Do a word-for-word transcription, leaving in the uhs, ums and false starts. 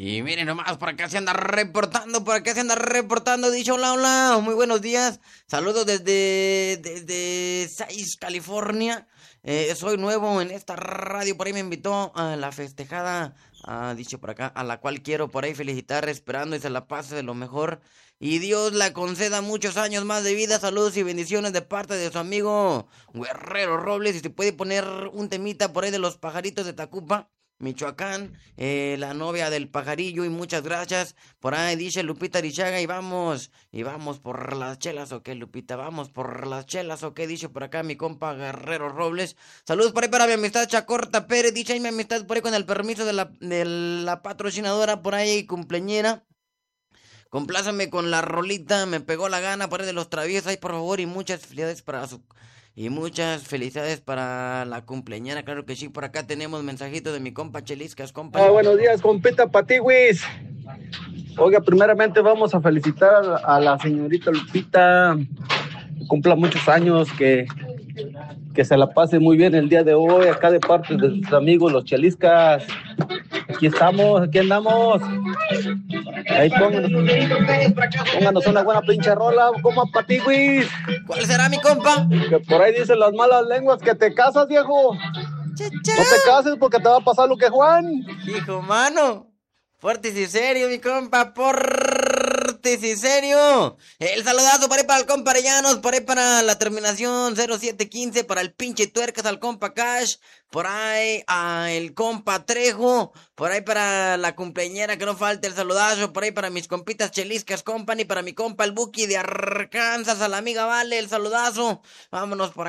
Y miren nomás, por acá se anda reportando, por acá se anda reportando, dicho hola, hola, muy buenos días, saludos desde, desde Sais, California, eh, soy nuevo en esta radio, por ahí me invitó a la festejada, ah, dicho por acá, a la cual quiero por ahí felicitar, esperando y se la pase de lo mejor, y Dios la conceda muchos años más de vida, saludos y bendiciones de parte de su amigo Guerrero Robles, y se puede poner un temita por ahí de los pajaritos de Tacuba, Michoacán, eh, la novia del pajarillo y muchas gracias. Por ahí dice Lupita Richaga y vamos, y vamos por las chelas o qué Lupita, vamos por las chelas o qué dice por acá mi compa Guerrero Robles. Saludos por ahí para mi amistad Chacorta Pérez, dice ahí mi amistad por ahí con el permiso de la, de la patrocinadora por ahí cumpleañera. Complázame con la rolita, me pegó la gana por ahí de los traviesos ahí por favor y muchas felicidades para su... Y muchas felicidades para la cumpleañera, claro que sí. Por acá tenemos mensajitos de mi compa Cheliscas, compa. Ah, buenos días, compita Patiwis. Oiga, primeramente vamos a felicitar a la, a la señorita Lupita, que cumpla muchos años, que, que se la pase muy bien el día de hoy, acá de parte de sus amigos, los Cheliscas. Aquí estamos, aquí andamos. Ahí pónganos, pónganos una buena pinche rola, como Patiwis. ¿Cuál será, mi compa? Que por ahí dicen las malas lenguas que te casas, viejo. Cha-cha. No te cases porque te va a pasar lo que Juan. Hijo, mano. Fuertes y serio, mi compa. Fuertes y serio. El saludazo por ahí para el compa Arellanos, por ahí para la terminación cero siete quince, para el pinche tuercas al compa Cash, por ahí a el compa Trejo, por ahí para la cumpleañera que no falte el saludazo, por ahí para mis compitas Cheliscas Company, para mi compa el Buki de Arkansas, a la amiga Vale, el saludazo. Vámonos por